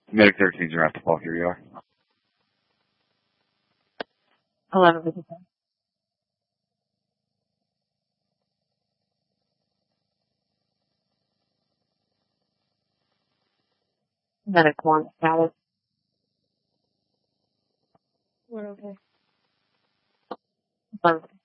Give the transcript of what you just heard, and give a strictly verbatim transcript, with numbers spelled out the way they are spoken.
Medic thirteen's are after Paul. Here you are. eleven fifty-seven. Medic one, status. We're okay. eleven